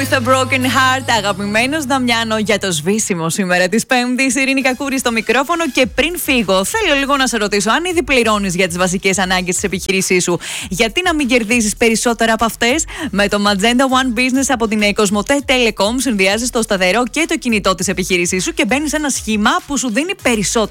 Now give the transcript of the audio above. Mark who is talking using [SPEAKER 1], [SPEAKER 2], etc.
[SPEAKER 1] With a Broken Heart, αγαπημένος Δαμιάνο για το σβήσιμο σήμερα της Πέμπτης. Ειρήνη Κακούρη στο μικρόφωνο. Και πριν φύγω, θέλω λίγο να σε ρωτήσω αν ήδη πληρώνεις για τις βασικές ανάγκες της επιχείρησής σου. Γιατί να μην κερδίσεις περισσότερα από αυτές? Με το Magenta One Business από την Cosmote Telecom συνδυάζεις το σταθερό και το κινητό της επιχείρησής σου και μπαίνεις σε ένα σχήμα που σου δίνει περισσότερα